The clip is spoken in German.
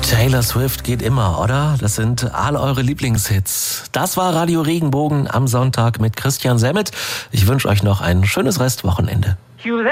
Taylor Swift geht immer, oder? Das sind all eure Lieblingshits. Das war Radio Regenbogen am Sonntag mit Christian Semmet. Ich wünsche euch noch ein schönes Restwochenende.